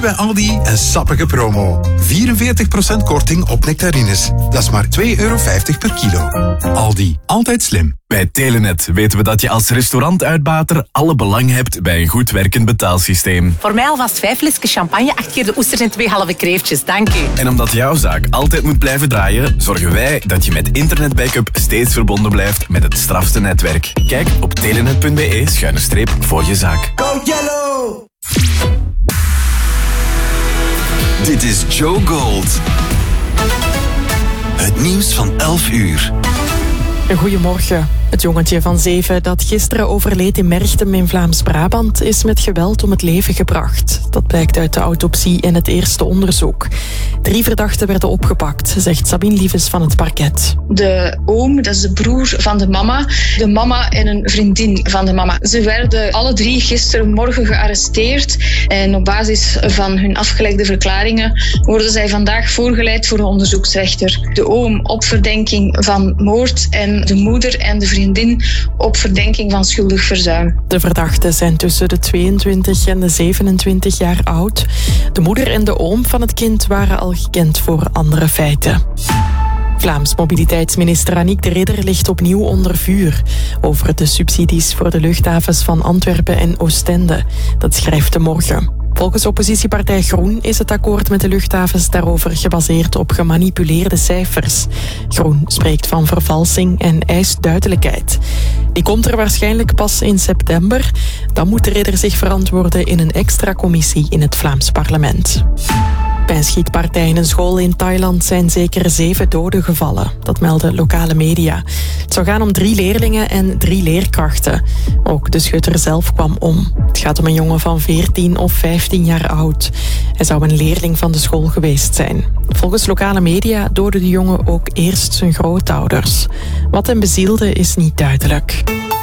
bij Aldi een sappige promo. 44% korting op nectarines. Dat is maar €2,50 per kilo. Aldi, altijd slim. Bij Telenet weten we dat je als restaurantuitbater alle belang hebt bij een goed werkend betaalsysteem. Voor mij alvast 5 flesjes champagne, 8 keer de oesters en 2 halve kreeftjes. Dank u. En omdat jouw zaak altijd moet blijven draaien, zorgen wij dat je met internetbackup steeds verbonden blijft met het strafste netwerk. Kijk op telenet.be/, voor je zaak. Go Yellow! Dit is Joe Gold. Het nieuws van 11 uur. Goedemorgen. Het jongetje van 7 dat gisteren overleed in Merchtem in Vlaams-Brabant is met geweld om het leven gebracht. Dat blijkt uit de autopsie en het eerste onderzoek. 3 verdachten werden opgepakt, zegt Sabine Lieves van het parket. De oom, dat is de broer van de mama en een vriendin van de mama. Ze werden alle 3 gisterenmorgen gearresteerd en op basis van hun afgelegde verklaringen worden zij vandaag voorgeleid voor de onderzoeksrechter. De oom op verdenking van moord en de moeder en de vriendin op verdenking van schuldig verzuim. De verdachten zijn tussen de 22 en de 27 jaar oud. De moeder en de oom van het kind waren al gekend voor andere feiten. Vlaams mobiliteitsminister Annick de Ridder ligt opnieuw onder vuur over de subsidies voor de luchthavens van Antwerpen en Oostende. Dat schrijft De Morgen. Volgens oppositiepartij Groen is het akkoord met de luchthavens daarover gebaseerd op gemanipuleerde cijfers. Groen spreekt van vervalsing en eist duidelijkheid. Die komt er waarschijnlijk pas in september. Dan moet de Ridder zich verantwoorden in een extra commissie in het Vlaams parlement. Bij een schietpartij in een school in Thailand zijn zeker 7 doden gevallen. Dat melden lokale media. Het zou gaan om 3 leerlingen en 3 leerkrachten. Ook de schutter zelf kwam om. Het gaat om een jongen van 14 of 15 jaar oud. Hij zou een leerling van de school geweest zijn. Volgens lokale media doodde de jongen ook eerst zijn grootouders. Wat hem bezielde is niet duidelijk.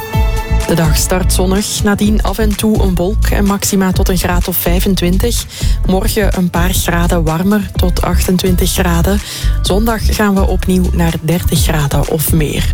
De dag start zonnig, nadien af en toe een wolk en maxima tot een graad of 25. Morgen een paar graden warmer tot 28 graden. Zondag gaan we opnieuw naar 30 graden of meer.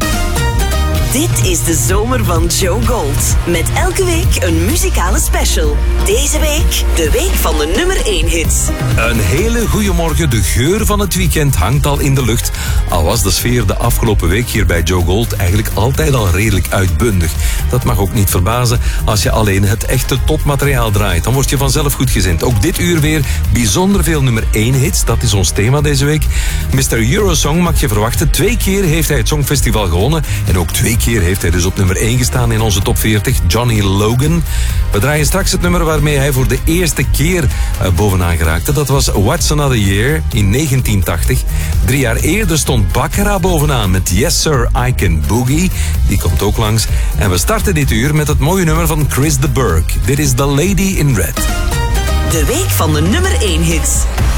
Dit is de zomer van Joe Gold. Met elke week een muzikale special. Deze week de week van de nummer 1 hits. Een hele goede morgen. De geur van het weekend hangt al in de lucht. Al was de sfeer de afgelopen week hier bij Joe Gold eigenlijk altijd al redelijk uitbundig. Dat mag ook niet verbazen als je alleen het echte topmateriaal draait. Dan word je vanzelf goedgezind. Ook dit uur weer bijzonder veel nummer 1 hits. Dat is ons thema deze week. Mr. Eurosong mag je verwachten. 2 keer heeft hij het Songfestival gewonnen. En ook 2 keer heeft hij dus op nummer 1 gestaan in onze top 40. Johnny Logan. We draaien straks het nummer waarmee hij voor de eerste keer bovenaan geraakte. Dat was What's Another Year in 1980. 3 jaar eerder stond Baccarat bovenaan met Yes Sir, I Can Boogie. Die komt ook langs. En we starten dit uur met het mooie nummer van Chris de Burgh. Dit is The Lady in Red. De week van de nummer 1 hits.